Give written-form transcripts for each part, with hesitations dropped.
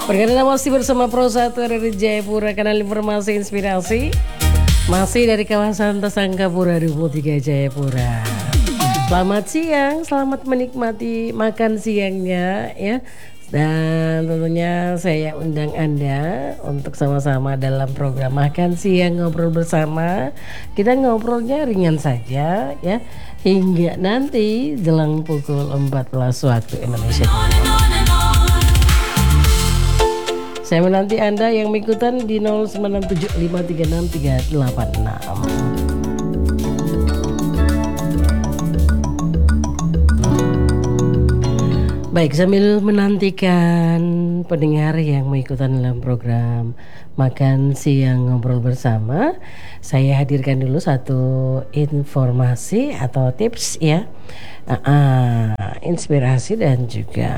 Perkenalkan masih bersama Pro 1 dari Jayapura, kanal informasi inspirasi. Masih dari kawasan Tasangkapura 23 Jayapura. Selamat siang, selamat menikmati makan siangnya ya. Dan tentunya saya undang Anda untuk sama-sama dalam program Makan Siang Ngobrol Bersama. Kita ngobrolnya ringan saja ya, hingga nanti jelang pukul 14 waktu Indonesia. Saya menanti Anda yang mengikutan di 0975363866. Baik, sambil menantikan pendengar yang mengikutan dalam program Makan Siang Ngobrol Bersama, saya hadirkan dulu satu informasi atau tips ya, inspirasi dan juga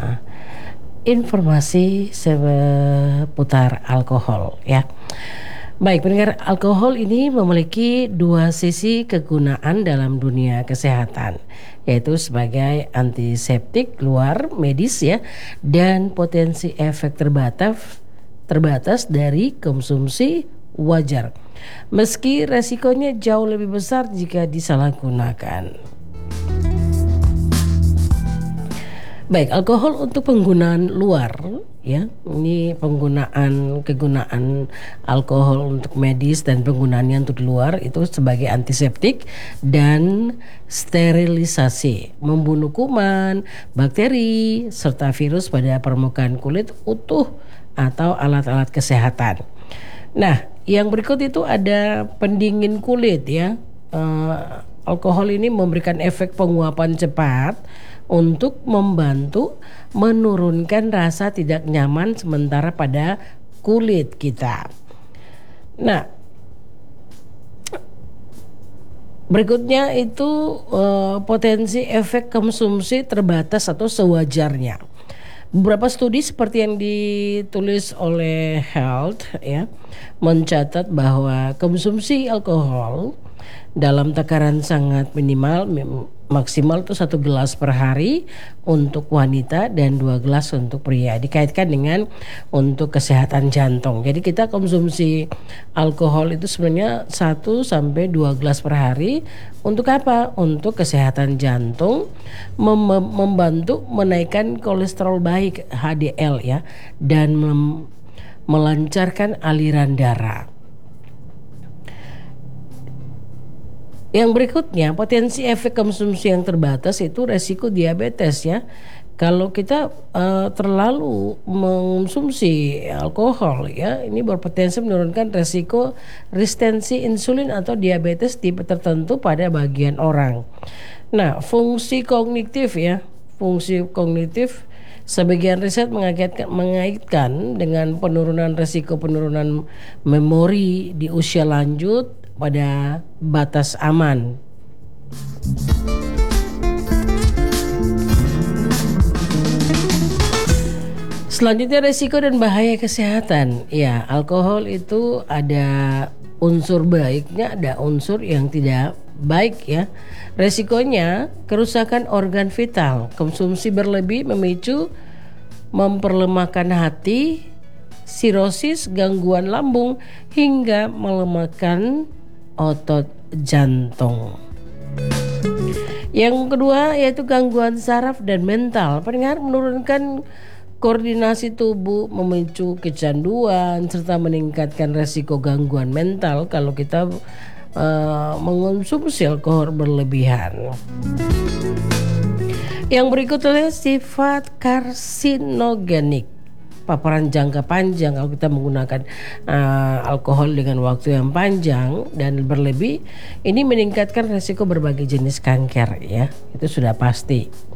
informasi seputar alkohol ya. Baik pendengar, alkohol ini memiliki dua sisi kegunaan dalam dunia kesehatan, yaitu sebagai antiseptik luar medis ya, dan potensi efek terbatas dari konsumsi wajar, meski resikonya jauh lebih besar jika disalahgunakan. Baik, alkohol untuk penggunaan luar ya, ini kegunaan alkohol untuk medis dan penggunaannya untuk luar itu sebagai antiseptik dan sterilisasi, membunuh kuman, bakteri serta virus pada permukaan kulit utuh atau alat-alat kesehatan. Nah, yang berikut itu ada pendingin kulit ya. Alkohol ini memberikan efek penguapan cepat untuk membantu menurunkan rasa tidak nyaman sementara pada kulit kita. Nah, berikutnya itu potensi efek konsumsi terbatas atau sewajarnya. Beberapa studi seperti yang ditulis oleh Health ya, mencatat bahwa konsumsi alkohol dalam takaran sangat minimal maksimal itu 1 gelas per hari untuk wanita dan 2 gelas untuk pria, dikaitkan dengan untuk kesehatan jantung. Jadi kita konsumsi alkohol itu sebenarnya 1 sampai 2 gelas per hari untuk apa? Untuk kesehatan jantung, membantu menaikkan kolesterol baik HDL ya, dan melancarkan aliran darah. Yang berikutnya, potensi efek konsumsi yang terbatas itu resiko diabetes ya. Kalau kita terlalu mengonsumsi alkohol ya, ini berpotensi menurunkan resiko resistensi insulin atau diabetes tipe tertentu pada bagian orang. Nah, fungsi kognitif sebagian riset mengaitkan dengan penurunan resiko penurunan memori di usia lanjut pada batas aman. Selanjutnya, risiko dan bahaya kesehatan. Ya, alkohol itu ada unsur baiknya, ada unsur yang tidak baik ya. Resikonya kerusakan organ vital, konsumsi berlebih memicu memperlemahkan hati, sirosis, gangguan lambung hingga melemahkan otot jantung. Yang kedua yaitu gangguan saraf dan mental. Pendengar, menurunkan koordinasi tubuh, memicu kecanduan serta meningkatkan resiko gangguan mental kalau kita mengonsumsi alkohol berlebihan. Yang berikut adalah sifat karsinogenik. Paparan jangka panjang kalau kita menggunakan alkohol dengan waktu yang panjang dan berlebih, ini meningkatkan resiko berbagai jenis kanker ya, itu sudah pasti.